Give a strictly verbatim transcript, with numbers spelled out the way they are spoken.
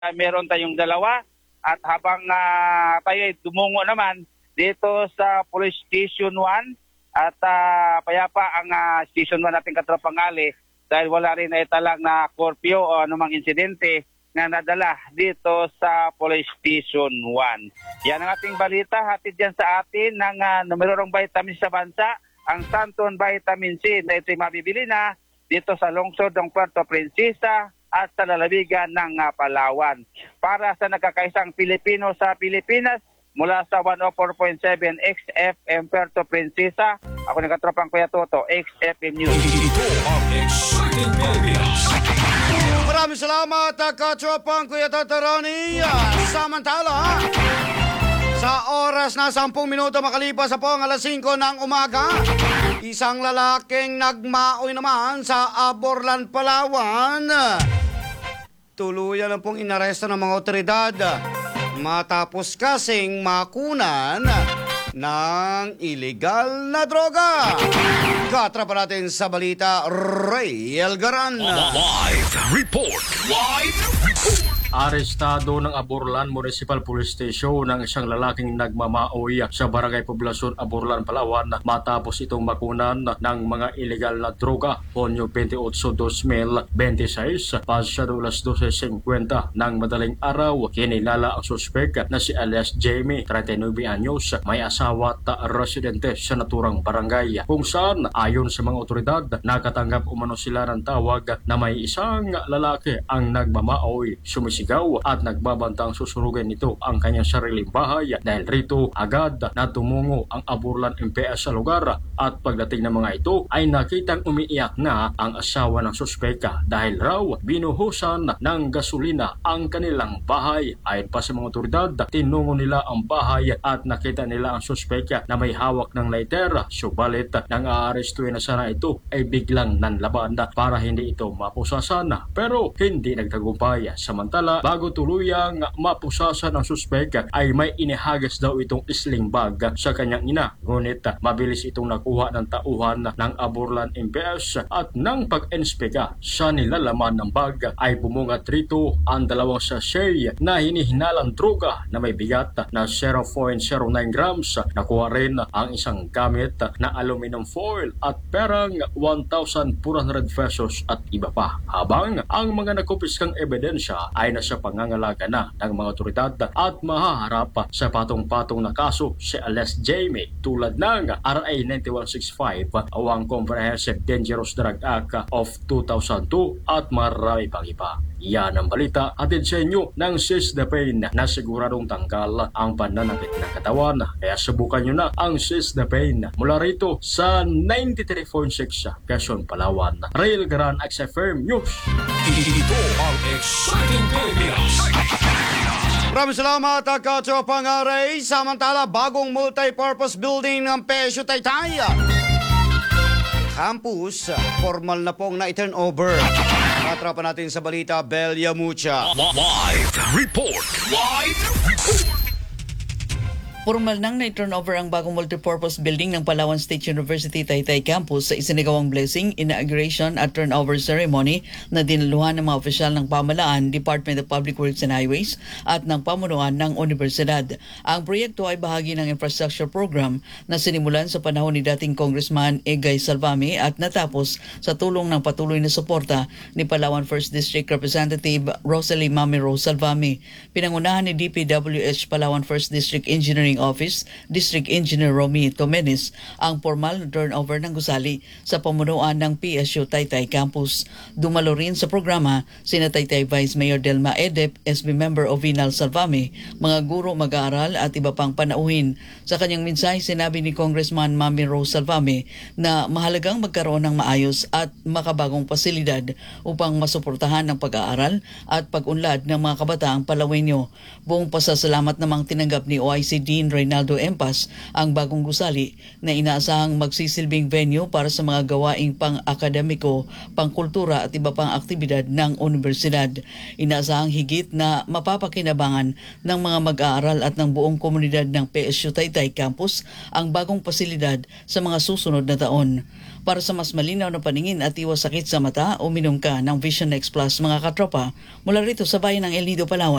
meron tayong dalawa at habang uh, tayo ay tumungo naman dito sa Police Station one at uh, payapa ang uh, Station one nating katropang ali dahil wala rin na italang na curfew o anumang insidente na nadala dito sa Police Station one. Yan ang ating balita, hatid dyan sa atin ng uh, numerong vitamin sa bansa, ang Santon Vitamin C na ito'y mabibili na dito sa lungsod ng Puerto Princesa at sa lalawigan ng uh, Palawan. Para sa nagkakaisang Pilipino sa Pilipinas, mula sa one oh four point seven X F M Puerto Princesa, ako nagkatropang Kuya Toto, X F M News. Ito ang Exciting Pilipinas. Maraming salamat, katropang Kuya Tatarani. Samantala, sa oras na sampung minuto makalipas sa pong alas singko ng umaga, isang lalaking nagmaoy naman sa Aborlan, Palawan. Tuluyan na pong inaresto ng mga otoridad matapos kasing makunan ng illegal na droga. Katrapan natin sa balita, Ray Elgaran. Live report. Live report. Arestado ng Aborlan Municipal Police Station ng isang lalaking nagmamaoy sa Barangay Poblasyon, Aborlan, Palawan matapos itong makunan ng mga ilegal na droga. Ponyo twenty-eight, dos mil twenty-seis, pasado alas twelve fifty ng madaling araw, kinilala ang suspek na si alias Jamie, thirty-nine anyos, may asawa at residente sa naturang barangay, kung saan ayon sa mga otoridad nakatanggap umano sila ng tawag na may isang lalaki ang nagmamaoy, sumisigaw at nagbabantang susurugan nito ang kanyang sariling bahay. Dahil rito agad na tumungo ang Aborlan M P S sa lugar at pagdating ng mga ito ay nakitang umiiyak na ang asawa ng suspeka dahil raw binuhusan ng gasolina ang kanilang bahay. Ayon pa sa mga otoridad, tinungo nila ang bahay at nakita nila ang suspeka na may hawak ng lighter, subalit nang aarestuhin na sana ito ay biglang nanlaban para hindi ito mapusasan, pero hindi nagtagumpay. Samantala, bago tuluyang mapusasan ang suspek ay may inihagas daw itong sling bag sa kanyang ina. Ngunit mabilis itong nakuha ng tauhan ng Aborlan M P S at nang pag-inspeka sa nilalaman ng bag ay bumungat rito ang dalawang sachet na hinihinalang droga na may bigat na zero point zero nine grams. Nakuha rin ang isang gamit na aluminum foil at perang one thousand four hundred pesos at iba pa. Habang ang mga nakupiskang ebidensya ay nasa pangangalaga na ng mga otoridad at mahaharap sa patong-patong na kaso si alias Jamie tulad ng R A ninety-one sixty-five o ang Comprehensive Dangerous Drug Act of two thousand two at marami pang iba. Yan ang balita atid sa inyo ng Seize the Pain na siguradong tanggal ang pananakit ng katawan. Kaya subukan nyo na ang Seize the Pain mula rito sa ninety-three point six Quezon, Palawan. Rail Garan, X F M News. Ito ang Exciting Pilipinas. Maraming salamat, katropang Ray. Samantala, bagong multi-purpose building ng P S U Taytay Campus, formal na pong na-turn over. Katrapan natin sa balita, Belia Mucha. Live report. Live report. Formal nang na-turnover ang bagong multipurpose building ng Palawan State University Taytay Campus sa isinagawang blessing, inauguration at turnover ceremony na dinaluhan ng mga opisyal ng pamahalaan, Department of Public Works and Highways at ng pamunuan ng universidad. Ang proyekto ay bahagi ng infrastructure program na sinimulan sa panahon ni dating Congressman Egay Salvame at natapos sa tulong ng patuloy na suporta ni Palawan First District Representative Rosalie Mamiro Salvame. Pinangunahan ni D P W H Palawan First District Engineering Office District Engineer Romy Tomenes ang formal turnover ng gusali sa pamunuan ng P S U Taytay Campus. Dumalo rin sa programa sina Taytay Vice Mayor Delma Edep, S B Member Ovinal Salvame, mga guro, mag-aaral at iba pang panauhin. Sa kanyang mensahe, sinabi ni Congressman Mami Rose Salvame na mahalagang magkaroon ng maayos at makabagong pasilidad upang masuportahan ang pag-aaral at pag-unlad ng mga kabataang Palawenyo. Buong pasasalamat namang tinanggap ni O I C D Reynaldo Empas ang bagong gusali na inaasahang magsisilbing venue para sa mga gawaing pang-akademiko, pangkultura at iba pang aktibidad ng universidad. Inaasahang higit na mapapakinabangan ng mga mag-aaral at ng buong komunidad ng P S U Taytay Campus ang bagong pasilidad sa mga susunod na taon. Para sa mas malinaw na paningin at iwas sakit sa mata, uminom ka ng Vision X Plus mga katropa. Mula rito sa bayan ng El Nido, Palawan.